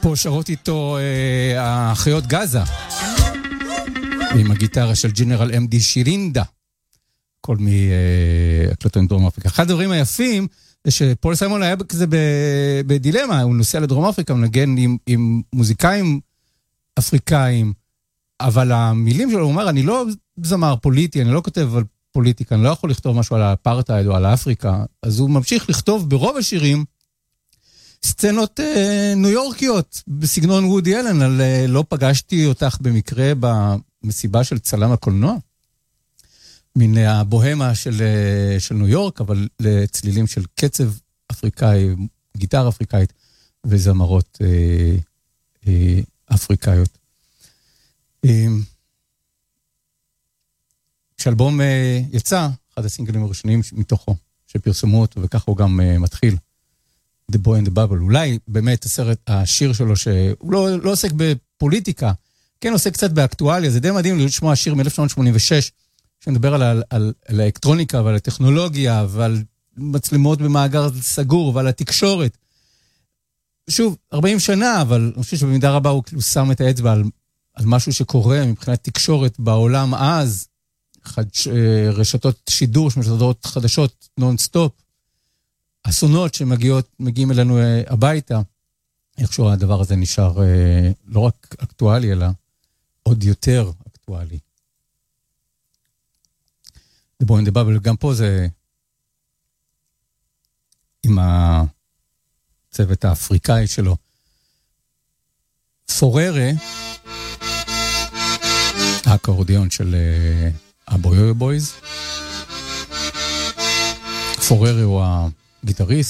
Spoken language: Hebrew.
פה שרות איתו האחיות גזה, עם הגיטרה של ג'נרל MD שירינדה, כל מהקלטות דרום אפריקה. אחד הדברים היפים זה שפול סיימון היה כזה בדילמה, הוא נוסע לדרום אפריקה, הוא נגן עם מוזיקאים אפריקאים, אבל המילים שלו, הוא אומר, אני לא זמר פוליטי, אני לא כותב על פוליטיקה, אני לא יכול לכתוב משהו על האפרטהייד או על אפריקה, אז הוא ממשיך לכתוב ברוב השירים, סצנות ניו יורקיות, בסגנון וודי אלן, על לא פגשתי אותך במקרה במסיבה של צלם הקולנוע, מן הבוהמה של ניו יורק, אבל לצלילים של קצב אפריקאי, גיטרה אפריקאית, וזמרות אפריקאיות. כשאלבום יצא, אחד הסינגלים הראשונים מתוכו, שפרסמו אותו, וככה הוא גם מתחיל, The Boy and the Bubble. אולי באמת השיר שלו, שהוא לא עוסק בפוליטיקה, כן עוסק קצת באקטואליה, זה די מדהים לשמוע שיר מ-1986, שנדבר על האלקטרוניקה ועל הטכנולוגיה, ועל מצלמות במאגר סגור, ועל התקשורת. שוב, 40 שנה, אבל אני חושב שבמידה רבה הוא כאילו שם את האצבע על משהו שקורה מבחינת תקשורת בעולם אז, רשתות שידור שמשדרות חדשות נון-סטופ, אסונות שמגיעים אלינו הביתה, איכשהו הדבר הזה נשאר לא רק אקטואלי, אלא עוד יותר אקטואלי. The Boy and the Bubble, גם פה זה עם הצוות האפריקאי שלו. פוררה, האקורדיון של הבויו בויז. פוררה הוא הגיטריסט,